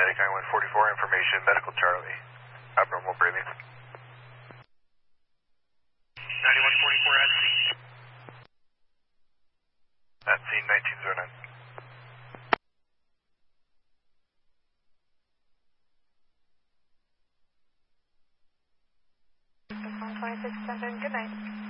Static 9144, information, medical Charlie. Abnormal breathing. 9144 at scene. At scene 1909. 2610, good night.